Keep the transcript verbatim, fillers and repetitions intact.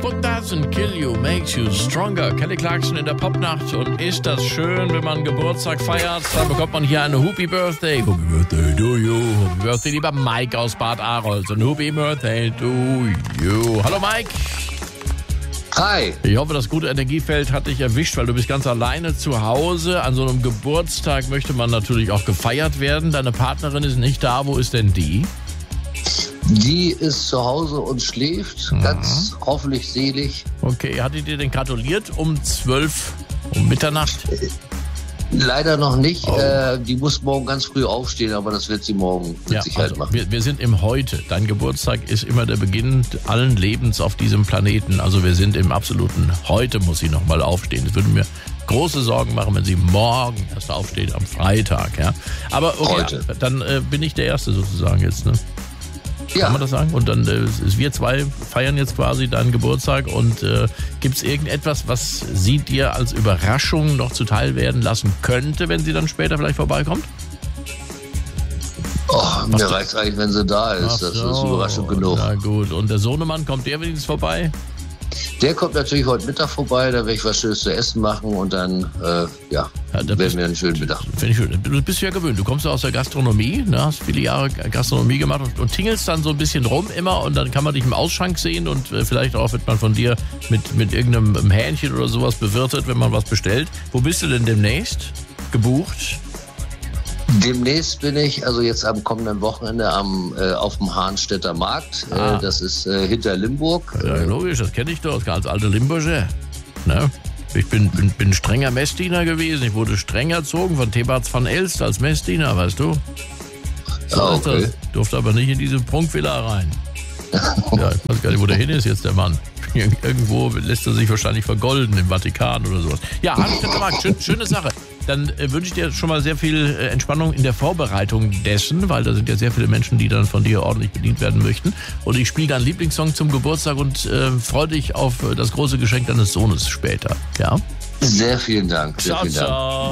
What doesn't kill you makes you stronger. Kelly Clarkson in der Popnacht. Und ist das schön, wenn man Geburtstag feiert? Dann bekommt man hier eine Happy Birthday. Happy Birthday to you. Happy Birthday, lieber Mike aus Bad Arolz. Und Happy Birthday to you. Hallo Mike. Hi. Ich hoffe, das gute Energiefeld hat dich erwischt, weil du bist ganz alleine zu Hause. An so einem Geburtstag möchte man natürlich auch gefeiert werden. Deine Partnerin ist nicht da. Wo ist denn die? Die ist zu Hause und schläft, mhm. ganz hoffentlich selig. Okay, hat die dir denn gratuliert um zwölf, um Mitternacht? Leider noch nicht. Oh. Äh, die muss morgen ganz früh aufstehen, aber das wird sie morgen mit ja, Sicherheit also machen. Wir, wir sind im Heute. Dein Geburtstag ist immer der Beginn allen Lebens auf diesem Planeten. Also wir sind im absoluten Heute, muss sie nochmal aufstehen. Das würde mir große Sorgen machen, wenn sie morgen erst aufsteht, am Freitag. Ja. Aber okay, Heute. dann äh, bin ich der Erste sozusagen jetzt, ne? Ja. Kann man das sagen? Und dann, äh, wir zwei feiern jetzt quasi deinen Geburtstag. Und äh, gibt es irgendetwas, was sie dir als Überraschung noch zuteil werden lassen könnte, wenn sie dann später vielleicht vorbeikommt? Oh, mir reicht eigentlich, wenn sie da ist. So, das ist Überraschung genug. Na gut. Und der Sohnemann, kommt der wenigstens vorbei? Der kommt natürlich heute Mittag vorbei, da werde ich was Schönes zu essen machen und dann, äh, ja, ja werden wir einen schönen Mittag. Finde ich schön. Du bist ja gewöhnt, du kommst ja aus der Gastronomie, ne? Hast viele Jahre Gastronomie gemacht und, und tingelst dann so ein bisschen rum immer und dann kann man dich im Ausschank sehen und äh, vielleicht auch wird man von dir mit, mit irgendeinem Hähnchen oder sowas bewirtet, wenn man was bestellt. Wo bist du denn demnächst gebucht? Demnächst bin ich, also jetzt am kommenden Wochenende am, äh, auf dem Hahnstädter Markt. Ah. Äh, das ist äh, hinter Limburg. Ja, logisch, das kenne ich doch, als alter Limburger. Ne? Ich bin, bin, bin strenger Messdiener gewesen. Ich wurde streng erzogen von Thebats van Elst als Messdiener, weißt du? So ah, okay. ist das. Durfte aber nicht in diese Prunkvilla rein. Ja, ich weiß gar nicht, wo der hin ist jetzt, der Mann. Irgendwo lässt er sich wahrscheinlich vergolden im Vatikan oder sowas. Ja, Hahnstädter Markt, schön, schöne Sache. Dann äh, wünsche ich dir schon mal sehr viel äh, Entspannung in der Vorbereitung dessen, weil da sind ja sehr viele Menschen, die dann von dir ordentlich bedient werden möchten. Und ich spiele deinen Lieblingssong zum Geburtstag und äh, freue dich auf äh, das große Geschenk deines Sohnes später. Ja? Sehr vielen Dank. Sehr Ciao, vielen Dank. ciao.